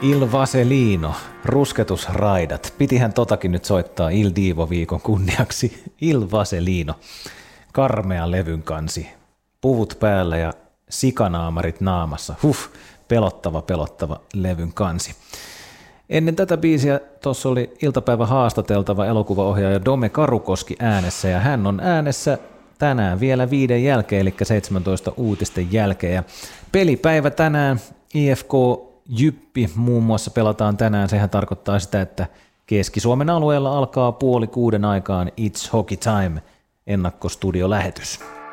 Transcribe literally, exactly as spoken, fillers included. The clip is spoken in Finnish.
Il Vaselino, rusketusraidat. Pitihän totakin nyt soittaa Il Divo-viikon kunniaksi. Il Vaselino, karmea levyn kansi, puvut päällä ja sikanaamarit naamassa. Huh, pelottava, pelottava levyn kansi. Ennen tätä biisiä tuossa oli iltapäivä haastateltava elokuvaohjaaja Dome Karukoski äänessä, ja hän on äänessä tänään vielä viiden jälkeen, eli seitsemäntoista uutisten jälkeen. Ja pelipäivä tänään, I F K Jyppi muun muassa pelataan tänään. Sehän tarkoittaa sitä, että Keski-Suomen alueella alkaa puoli kuuden aikaan It's Hockey Time -ennakkostudiolähetys.